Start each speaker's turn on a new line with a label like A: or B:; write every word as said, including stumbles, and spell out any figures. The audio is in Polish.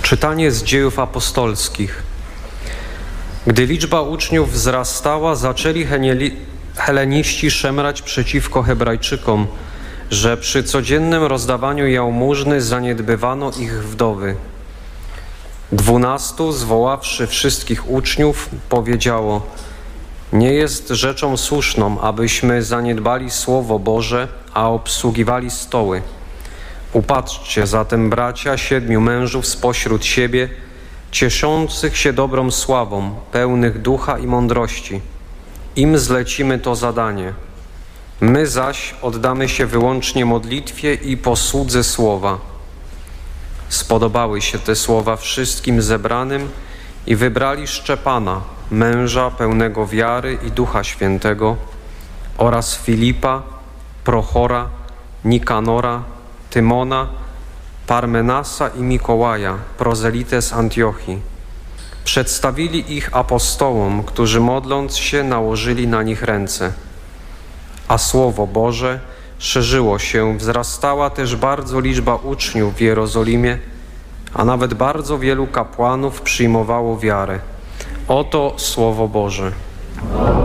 A: Czytanie z Dziejów Apostolskich. Gdy liczba uczniów wzrastała, zaczęli heleniści szemrać przeciwko Hebrajczykom, że przy codziennym rozdawaniu jałmużny zaniedbywano ich wdowy. Dwunastu, zwoławszy wszystkich uczniów, powiedziało: nie jest rzeczą słuszną, abyśmy zaniedbali Słowo Boże, a obsługiwali stoły. Upatrzcie zatem, bracia, siedmiu mężów spośród siebie, cieszących się dobrą sławą, pełnych ducha i mądrości. Im zlecimy to zadanie. My zaś oddamy się wyłącznie modlitwie i posłudze słowa. Spodobały się te słowa wszystkim zebranym i wybrali Szczepana, męża pełnego wiary i Ducha Świętego, oraz Filipa, Prochora, Nikanora, Tymona, Parmenasa i Mikołaja, prozelitę z Antiochii. Przedstawili ich apostołom, którzy modląc się nałożyli na nich ręce. A Słowo Boże szerzyło się, wzrastała też bardzo liczba uczniów w Jerozolimie, a nawet bardzo wielu kapłanów przyjmowało wiarę. Oto Słowo Boże.